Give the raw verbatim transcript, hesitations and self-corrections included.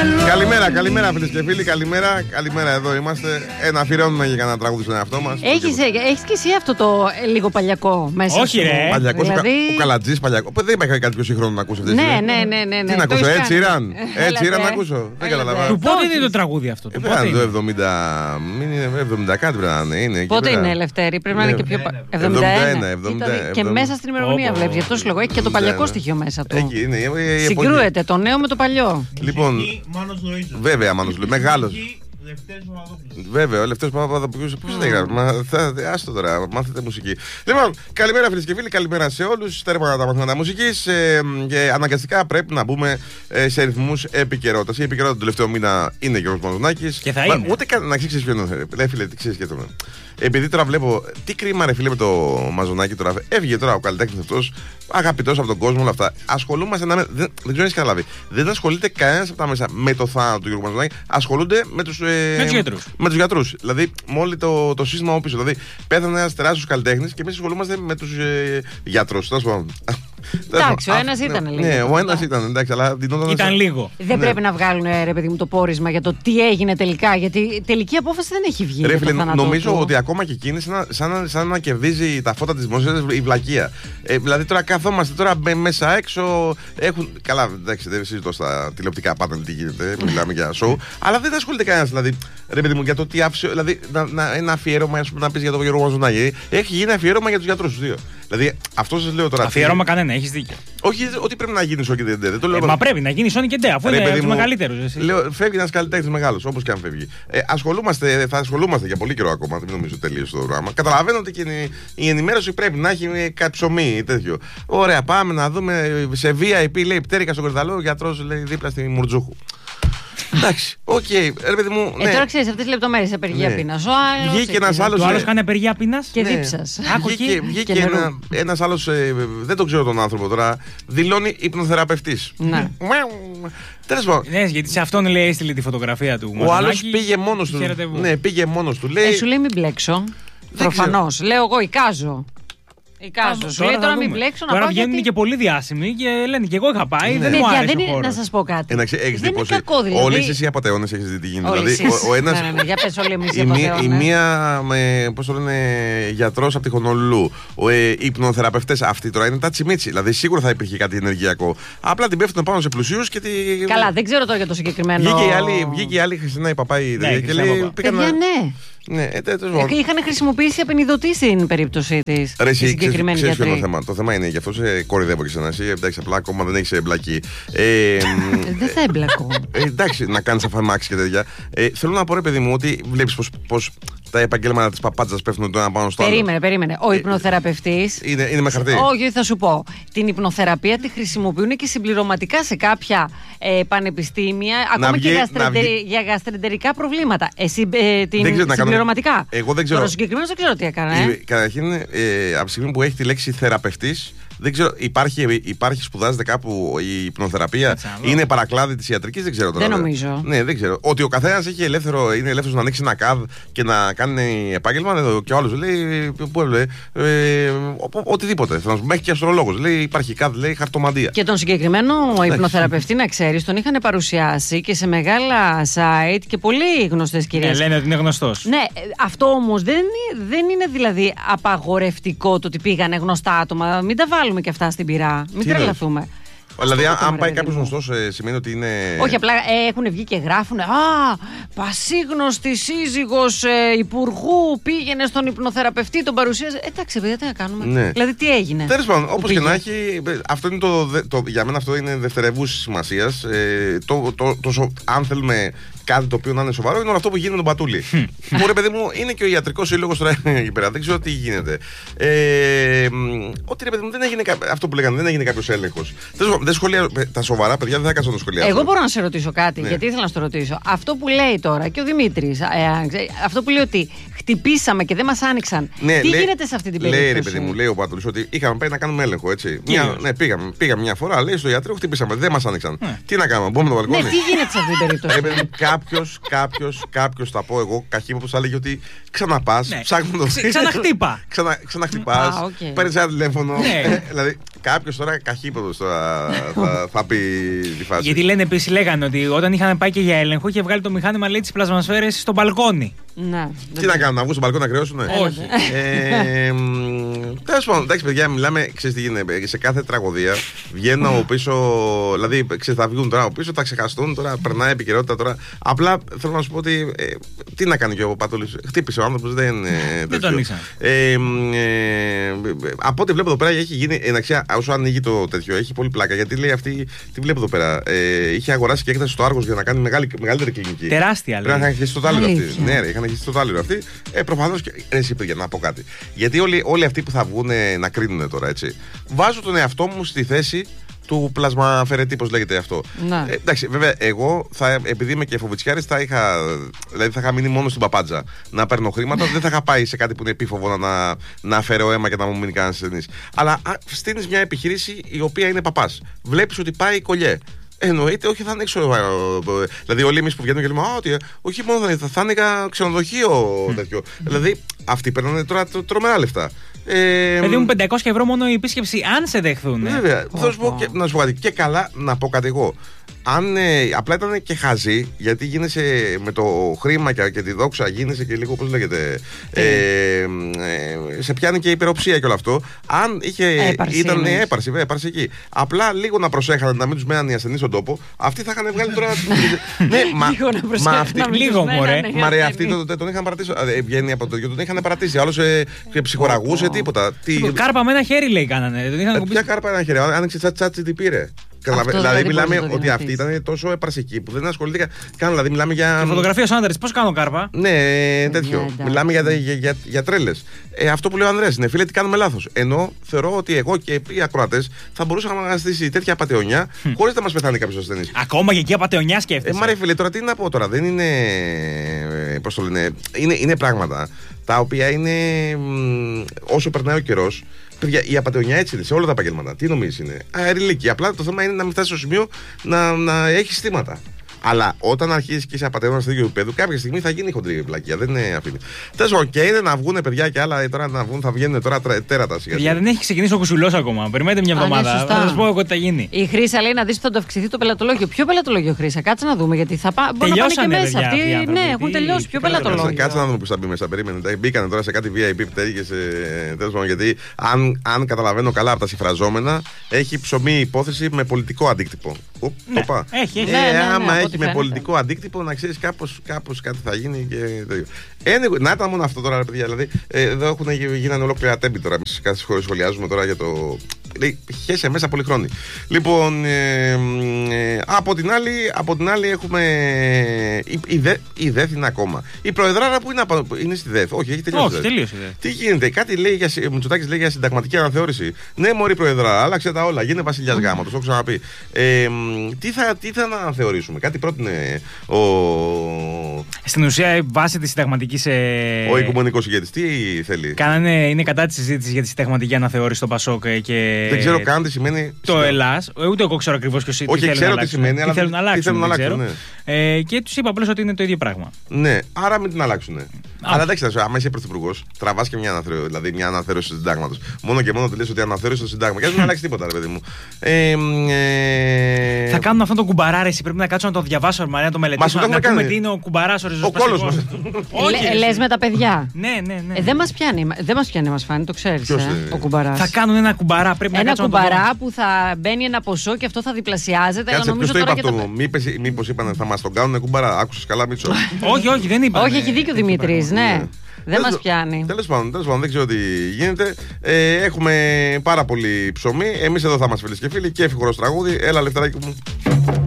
Καλημέρα, καλημέρα φίλες και φίλοι, καλημέρα, καλημέρα, εδώ είμαστε. Ένα αφιερώνουμε για κανένα τραγούδι στον εαυτό μας. Έχεις, έχεις και εσύ αυτό το λίγο παλιακό μέσα. Όχι, ρε. Παλιακός, δηλαδή... ο, ο Καλατζής παλιακό. Δεν υπάρχει κάτι πιο σύγχρονο να ακούσω αυτή τη Ναι, στιγμή. ναι, ναι, ναι, ναι. Τι να ακούσω, έτσι Ιράν. Έτσι Ιράν να Έλατε. ακούσω. Δεν Έλατε. καταλαβαίνω. Του πότε είναι το τραγούδι αυτό, του Ε, πότε το είναι? εβδομήντα, μην είναι εβδομήντα κάτι πρέπει να είναι. είναι εκεί Πότε πέρα. είναι Ελευθέρη, πρέπει να είναι και πιο. πα- εβδομήντα ένα, εβδομήντα ένα. εβδομήντα, Ήταν και εβδομήντα. μέσα στην ημερομηνία Πω, πω. βλέπει. Γι' αυτό σου λέγω έχει και το παλιακό στοιχείο μέσα του. Εκεί είναι. η- η εποχή. Συγκρούεται το νέο με το παλιό. Λοιπόν, βέβαια, Μάνος Λοΐζος, μεγάλος. Βέβαια, ο Λευτέρης Παπαδοπούλος. Πώς δεν έγραψε. Μα θα. Άστο τώρα, μάθετε μουσική. Λοιπόν, καλημέρα φίλες και φίλοι, καλημέρα σε όλους. Τέρμα τα μαθήματα μουσικής. Ε, και αναγκαστικά πρέπει να μπούμε ε, σε ρυθμούς επικαιρότητας. Η επικαιρότητα του τελευταίου μήνα είναι ο Γιώργος Μαζονάκης. Και θα Μα, είναι. ούτε καν να ξέρεις ποιο είναι. Λέει φίλε, τι ξέρεις σκέφτομαι. Επειδή τώρα βλέπω. Τι κρίμα ρε φίλε με το Μαζονάκη τώρα. Έβγε τώρα ο καλλιτέχνης αυτός. Αγαπητός από τον κόσμο, όλα αυτά. Ασχολούμαστε να. Δεν, δεν ξέρω αν έχεις καταλάβει. Δεν ασχολείται κανένας από τα μέσα με το θάνατο του Γιώργου Μαζονάκη. Ασχολούνται με τους. Ε, Με τους γιατρούς. Με τους γιατρούς. Δηλαδή, με όλο το, το σύστημα από πίσω. Δηλαδή, πέθανε ένας τεράστιος καλλιτέχνης και εμείς ασχολούμαστε με τους ε, γιατρούς. Τέλος πάντων. Εντάξει, ο Α, ένας ναι, ήταν λίγο. Ναι, ο ένας ήταν, εντάξει, αλλά δινόταν. Ήταν λίγο. Δεν Ναι. πρέπει να βγάλουν ρε παιδί μου το πόρισμα για το τι έγινε τελικά. Γιατί τελική απόφαση δεν έχει βγει. Ρε για το φίλε, θάνατό νομίζω του. ότι ακόμα και εκείνη σαν, να- σαν, να- σαν να κερδίζει τα φώτα της δημοσίας η βλακεία. Ε, δηλαδή τώρα καθόμαστε τώρα μπε- μέσα έξω. Έχουν, καλά, εντάξει, δεν συζητώ στα τηλεοπτικά πάντα τι γίνεται. Μιλάμε για show. Αλλά δεν ασχολείται κανένας. Δηλαδή, ρε παιδί μου, για το τι άφησε. Δηλαδή, να, να, ένα αφιέρωμα ας πούμε, να πει για τον Γιώργο Μαζονάκη. Έχει γίνει αφιέρωμα για τους γιατρούς τους δύο. Δηλαδή, αυτό σας λέω τώρα. Αφιέρωμα κανένα, έχεις δίκιο. Όχι ότι πρέπει να γίνει Σόκι Ντεντέ. Δεν το λέω. Ε, μα πρέπει να γίνει Sonic και Ντε, αφού Ρε, είναι παιδί από του μου, μεγαλύτερου. Λέω, φεύγει ένα καλλιτέχνη μεγάλο, όπως και αν φεύγει. Ε, ασχολούμαστε, θα ασχολούμαστε για πολύ καιρό ακόμα. Δεν νομίζω τελείωσε το πράγμα. Καταλαβαίνω ότι και η, η ενημέρωση πρέπει να έχει ε, κάτι ψωμί ή τέτοιο. Ωραία, πάμε να δούμε σε βι άι πι, λέει πτέρυγα στον Κορδαλό, ο γιατρός λέει δίπλα στη Μουρτζούχου. Εντάξει, οκ, okay, ρε παιδί μου. Ε, Ναι. τώρα ξέρεις αυτές τις λεπτομέρειες απεργία Ναι. πείνας. Ο άλλος. Βγήκε ένας εκεί, άλλος, Το άλλο ε, κάνει απεργία πείνας. Και Ναι. δίψας. Άκου Βγήκε, εκεί. βγήκε Και νερού. ένα, ένας άλλος, ε, δεν τον ξέρω τον άνθρωπο τώρα, δηλώνει υπνοθεραπευτής. Ναι. Τέλος πάντων. Ναι, γιατί σε αυτόν λέει έστειλε τη φωτογραφία του. Ο άλλος Μαζονάκη, πήγε μόνος του. είχε ραντεβού. Ναι, πήγε μόνος του. Ε, Λέει. σου λέει μην μπλέξω. Προφανώς. Λέω εγώ, εικάζω. Εικάζω. Σου λέει θα τώρα μην δούμε. μπλέξω να Τώρα πάω. βγαίνουν γιατί... και πολύ διάσημοι και λένε και εγώ είχα πάει. Δεν μου Παιδιά, άρεσε δεν ο είναι, χώρος. να σας πω κάτι. Εντάξει, έχεις δεν δει είναι πως κακό δηλαδή. Όλοι εσείς οι απατεώνες έχεις δει τι γίνεται. Όλοι Δηλαδή, εσείς. ο, ο ένας. Ναι, ναι, ναι, για πες όλοι εμείς οι η, μία, η απατεώνες. μία με, πώς το λένε, γιατρός από τη Χονολουλού. Ο ε, υπνοθεραπευτές αυτοί τώρα είναι τα τσιμίτσι. Δηλαδή σίγουρα θα υπήρχε κάτι ενεργειακό. Απλά την πέφτουν πάνω σε πλουσίους και τη. Καλά, δεν ξέρω τώρα για το συγκεκριμένο. Βγήκε η άλλη, βγήκε η άλλη Χριστίνα η Παπάη Ναι, δηλαδή, και Χριστίνα λέει. Παπά. πήγαν Παιδιά, να- ναι. Ναι, ε, τέλος Ε, πάντων. Είχαν χρησιμοποιήσει απενιδωτή στην περίπτωσή τη. Ρε, Η εσύ, ξέρεις, συγκεκριμένη ξέρεις ποιο είναι το γιατρή. θέμα. Το θέμα είναι γι' αυτό σε κορυδεύω και σε εσύ. Εντάξει, απλά ακόμα δεν έχει εμπλακεί. Ε, μ, Δεν θα εμπλακώ. Ε, εντάξει, να κάνει αφαμάξει και τέτοια. Ε, θέλω να πω, ρε παιδί μου, ότι βλέπει πω τα επαγγέλματα τη παπάτσα πέφτουν το ένα πάνω στο άλλο. Περίμενε, περίμενε. Ο υπνοθεραπευτής. Είναι, είναι με χαρτί. Όχι, θα σου πω. Την υπνοθεραπεία τη χρησιμοποιούν και συμπληρωματικά σε κάποια ε, πανεπιστήμια, ακόμα βγει- και να γαστρεντερι- βγει- για γαστρεντερικά προβλήματα. Εσύ ε, την Δεν ξέρω να κάνω- συμπληρωματικά. Εγώ δεν ξέρω. Τώρα συγκεκριμένο δεν ξέρω τι έκανε. Ε, Ε. Καταρχήν, ε, από τη στιγμή που έχει τη λέξη θεραπευτής, δεν ξέρω, υπάρχει, υπάρχει σπουδάζεται κάπου η υπνοθεραπεία, Κάτσε να δω. είναι παρακλάδι τη ιατρικής, δεν ξέρω τώρα. Δεν βέβαια. νομίζω. Ναι, δεν ξέρω. Ότι ο καθένας έχει ελεύθερο, είναι ελεύθερος να ανοίξει ένα καδ και να κάνει επάγγελμα. Εδώ, και ο άλλος λέει, πού λέει, ε, ο- ο- οτιδήποτε. Θα σου πει, μέχρι και αστρολόγος. Λέει, υπάρχει καδ, λέει, χαρτομαντία. Και τον συγκεκριμένο υπνοθεραπευτή, να ξέρει, τον είχαν παρουσιάσει και σε μεγάλα site και πολύ γνωστές Ναι, κυρίες. λένε ότι είναι γνωστός. Ναι, ε, αυτό όμως δεν, είναι- δεν είναι δηλαδή απαγορευτικό το ότι πήγανε γνωστά άτομα. Μην τα βάλουμε και αυτά στην πυρά. Μην Τι τρελαθούμε. Δηλαδή, Αυτό αν, το αν ρε πάει παιδί κάποιο μου. γνωστό, ε, σημαίνει ότι είναι. Όχι, απλά ε, έχουν βγει και γράφουν. Α, πασίγνωστη σύζυγος ε, υπουργού πήγαινε στον υπνοθεραπευτή, τον παρουσίαζε. Εντάξει, παιδιά, τι να κάνουμε. Ναι. Δηλαδή, τι έγινε. Τέλος πάντων, που όπως και να πήγε. έχει, αυτό είναι το, δε- το, για μένα αυτό είναι δευτερευούσης σημασίας. Ε, το, το, το, σο- αν θέλουμε κάτι το οποίο να είναι σοβαρό, είναι όλο αυτό που γίνεται με τον Πατούλη. Που ρε παιδί μου, είναι και ο ιατρικός σύλλογος τώρα εκεί πέρα. Δεν ξέρω τι γίνεται. Ε, μ, ότι ρε παιδί μου, δεν έγινε, κα- αυτό που λέγανε, δεν έγινε κάποιος έλεγχος. Τέλος πάντων, δεν σχολεία, τα σοβαρά παιδιά δεν θα κάτσω να το σχολιάσω. Εγώ μπορώ να σε ρωτήσω κάτι, Ναι. γιατί ήθελα να στο ρωτήσω. Αυτό που λέει τώρα και ο Δημήτρης, ε, αν ξέρει, αυτό που λέει ότι χτυπήσαμε και δεν μας άνοιξαν. Ναι, τι λέει- γίνεται σε αυτή την περίπτωση. Λέει ρε παιδί μου, λέει ο Πατούλης ότι είχαμε πάει να κάνουμε έλεγχο, έτσι. Μια, Κύριος. ναι, πήγαμε, πήγαμε μια φορά, λέει στο ιατρείο, χτυπήσαμε, δεν μας άνοιξαν. Ναι. Τι να κάνουμε, μπούμε το Ναι, μπαλκόνι. τι γίνεται σε αυτή την Ρε περίπτωση. παιδί μου, κάποιος, κάποιος, κάποιος θα πω εγώ, καχύποπτος θα έλεγε ότι ξαναπάς, Ναι. ψάχνω το Ξε- ξαναχτύπα. Ξανα, ξαναχτυπάς, Α, οκ. παίρνεις ένα τηλέφωνο. Ναι. Ε, δηλαδή, κάποιος τώρα καχύποπτος τώρα θα, θα πει τη φάση. Γιατί λένε επίσης, λέγανε ότι όταν είχαν πάει και για έλεγχο, είχε βγάλει το μηχάνημα, λέει, τις πλασμασφαίρες στο μπαλκόνι. Ναι. Τι να κάνουν, να βγουν στο μπαλκόνι να κρυώσουνε. Όχι. Ε, Τέλος πάντων, εντάξει, παιδιά, μιλάμε, ξέρεις τι γίνεται. Σε κάθε τραγωδία βγαίνουν από πίσω, δηλαδή ξέρεις, θα βγουν τώρα από πίσω, θα ξεχαστούν, τώρα περνάει επικαιρότητα τώρα. Απλά θέλω να σου πω ότι ε, τι να κάνει και ο Πατούλης. Χτύπησε ο άνθρωπος, δεν. Ε, Δεν τον ήξερα. ε, ε, από ό,τι βλέπω εδώ πέρα έχει γίνει. Εντάξει, όσο ανοίγει το τέτοιο, έχει πολύ πλάκα. Γιατί λέει αυτή, τι βλέπω εδώ πέρα. Ε, είχε αγοράσει και έκταση στο Άργος για να κάνει μεγάλη, μεγαλύτερη κλινική. Τεράστια, Πρέπει να λέει. είχαν χτίσει το τάλιρο αυτή. Αλήθεια. Ναι, ρε, είχαν χτίσει το τάλιρο αυτή. Ε, προφανώς και. Ε, εσύ, παιδιά, να πω κάτι. Γιατί όλοι, όλοι αυτοί που θα βγουν να κρίνουν τώρα, έτσι. Βάζω τον εαυτό μου στη θέση του πλασμαφαιρετή, πώς λέγεται αυτό. Ναι. Ε, εντάξει, βέβαια, εγώ θα, επειδή είμαι και φοβητσιάρης, θα είχα, δηλαδή θα είχα μείνει μόνο στην παπάντζα να παίρνω χρήματα. Δεν θα είχα πάει σε κάτι που είναι επίφοβο να, να αφαιρώ αίμα και να μου μείνει κανένα ασθενής. Αλλά στείνεις μια επιχείρηση η οποία είναι παπάς. Βλέπεις ότι πάει κολλιέ. Εννοείται, όχι, θα ανοίξω. Δηλαδή, όλοι εμείς που βγαίνουμε και λέμε, Α, ότι όχι μόνο θα, θα άνοιγα ξενοδοχείο τέτοιο. Δηλαδή, αυτοί παίρνουν τώρα τρο- τρομερά λεφτά. Ε, Παιδί μου, πεντακόσια ευρώ μόνο η επίσκεψη, αν σε δεχθούν. ε. Βέβαια. Θα σου πω και, να σου πω κάτι. Και καλά να πω κάτι εγώ. Αν ε, απλά ήταν και χαζή, γιατί γίνεσαι με το χρήμα και, και τη δόξα, γίνεσαι και λίγο, πώς λέγεται. Ε, ε, σε πιάνει και η υπεροψία και όλο αυτό. Αν είχε, Έπαρση, ήταν εννοείς. έπαρση, βέβαια, έπαρση εκεί. Απλά λίγο να προσέχανε να μην του μέναν οι ασθενείς στον τόπο, αυτοί θα είχαν βγάλει τώρα. ναι, μα, Λίγο να μα προσέχουν αυτοί. να μην λίγο, τους μωρέ. μένανε οι Μα ρε, ασθενείς. αυτοί τον, τον είχαν παρατήσει. Ε, βγαίνει από το δικό τον είχαν παρατήσει. Άλλο ε, και ψυχοραγούσε, Ω. τίποτα. Τι, Κάρπα με ένα χέρι, λέει, κάνανε. Τον είχαν ε, κουμπίσει. ποια κάρπα ένα χέρι, άνοιξε τσάτ τσάτ τι πήρε. Καταλαβα- Αυτό Δηλαδή, δηλαδή μιλάμε πώς να το ότι αυτή δυνατήσεις. ήταν τόσο επαρσική που δεν ασχολήθηκα καν. Δηλαδή, μιλάμε για. Και φωτογραφία ο Άντρες, πώς κάνω κάρπα. Ναι, τέτοιο. εντάξει. Μιλάμε για, για, για, για τρέλες. Ε, αυτό που λέει ο Ανδρέας είναι, φίλε, τι κάνουμε λάθος. Ενώ θεωρώ ότι εγώ και οι ακροατές θα μπορούσαμε να στήσει τέτοια απατεωνιά χωρίς να μας πεθάνει κάποιος ασθενής. Ακόμα και εκεί απατεωνιά Ε, σκέφτεσαι. μα ρε φίλε, τώρα τι να πω τώρα, δεν είναι. ε, Πώς το λένε, είναι, είναι πράγματα τα οποία είναι. μ, όσο περνάει ο καιρός. Παιδιά, η απατεωνιά έτσι είναι σε όλα τα επαγγέλματα. Τι νομίζεις είναι. Αεριλίκη. Απλά το θέμα είναι να μην φτάσει στο σημείο να, να έχει στήματα. Αλλά όταν αρχίσει και είσαι απατεώνα στο ίδιο επίπεδο, κάποια στιγμή θα γίνει χοντρή πλακία. Δεν είναι αφήνει. Τέλος πάντων, και είναι να βγουν παιδιά και άλλα τώρα να βγουν, θα βγαίνουν τώρα τρα- τέρατα σιγά. Για δεν έχει ξεκινήσει ο κουσουλός ακόμα. Περιμένετε μια Α, ναι, εβδομάδα. σωστά. Θα σας πω εγώ τι θα γίνει. Η Χρύσα λέει να δει ότι θα το αυξηθεί το πελατολόγιο. Ποιο πελατολόγιο, Χρύσα, κάτσε να δούμε. Γιατί θα πά... μπορεί να πάνε και Τελειώσανε, μέσα. παιδιά, Αυτοί, αυτοί οι άνθρωποι. ναι, έχουν Τι- τελειώσει. τι Ποιο πελατολόγιο. πελατολόγιο. Κάτσε να δούμε πώ θα μπει μέσα. Περίμενε. Τα μπήκανε τώρα σε κάτι βι άι πι πτέρυγε. Τέλος πάντων, γιατί αν, αν καταλαβαίνω καλά από τα συμφραζόμενα, έχει ψωμί υπόθεση με πολιτικό αντίκτυπο. Οπ, Ναι, οπα. έχει, έχει. Ε, Ναι, ναι, ναι, άμα από έχει ό,τι με φαίνεται. πολιτικό αντίκτυπο, να ξέρει κάπως, κάπως κάτι θα γίνει και τέτοιο. Anyway, να ήταν μόνο αυτό τώρα, ρε παιδιά. Δηλαδή, ε, εδώ έχουν γι- γίνανε ολόκληρα τέμπη τώρα. Εμείς κάθε χώρα σχολιάζουμε τώρα για το. Λέει, χέσε μέσα πολύ χρόνοι. Λοιπόν, ε, ε, από, την άλλη, από την άλλη έχουμε. Η, η, ΔΕ, η ΔΕΘ είναι ακόμα. Η Προεδράρα που είναι, απα- είναι στη ΔΕΘ. Όχι, έχει τελειώσει. η Όχι, ΔΕΘ. τελείωσε. δε. Τι γίνεται, κάτι λέει για, συ- Μητσοτάκης λέει για συνταγματική αναθεώρηση. Ναι, μωρή Προεδρά, άλλαξε τα όλα. Γίνε βασιλιάς γάμα, το έχω ξαναπεί. Ε, μ, τι, θα, τι θα αναθεωρήσουμε, κάτι πρότεινε ο, Στην ουσία, βάσει τη συνταγματική. Ε... ο οικουμενικός ηγέτης. Τι θέλει. Κάνανε, είναι κατά τη συζήτηση για τη συνταγματική αναθεώρηση στο Πασόκ ε, και. Δεν ξέρω καν τι σημαίνει. Το Ελλάς, ε, ούτε εγώ ξέρω ακριβώ ποιο είναι. Όχι, ξέρω τι σημαίνει, αλλά τι θέλουν να τι αλλάξουν. θέλουν να δεν αλλάξουν, ξέρω. Ε, και του είπα απλώ ότι είναι το ίδιο πράγμα. Ναι, άρα μην την αλλάξουν. Αλλά εντάξει, θα σου- άμα είσαι πρωθυπουργό, τραβά και μια αναθεώρηση, δηλαδή μια αναθεώρηση του συντάγματο. Μόνο και μόνο του λε ότι αναθεώρησε το συντάγμα. Και δεν αλλάξει τίποτα, ρε παιδί μου. Ε, μ, ε, Θα κάνουν αυτόν τον κουμπαρά, ρε, εσύ πρέπει να κάτσω να το διαβάσω, Μαρία, να το μελετήσω. Μας το Να, να έχουν πούμε κάνει. τι είναι ο κουμπαρά ο Ο ριζοσπαστικός. κόλος μας. Όχι, Λε, ρε, λες εσύ. με τα παιδιά. Ναι, ναι, ναι. Ε, δεν μα πιάνει, δεν μας πιάνει, μας φάνει, το ξέρει. Ποιος, Ε, ε? ο κουμπαρά. Θα κάνουν ένα κουμπαρά, πρέπει να Ένα κάτσω να το δω. κουμπαρά που θα μπαίνει ένα ποσό και αυτό θα διπλασιάζεται. Αλλά Κάτσε, ποιο νομίζω το τώρα είπε και αυτό. τα. Μήπως, μήπως είπαν θα μα τον κάνουν κουμπάρα. Άκουσε καλά, Μίτσο. Όχι, όχι, δεν είπα. Όχι, έχει δίκιο ο Δημήτρη, ναι. Δεν μα πιάνει. Τέλος πάντων, τέλος πάντων, δεν ξέρω τι γίνεται. Ε, έχουμε πάρα πολύ ψωμί. Εμείς εδώ θα είμαστε φίλες και φίλοι και εύχορος τραγούδι. Έλα, Λευταράκι μου.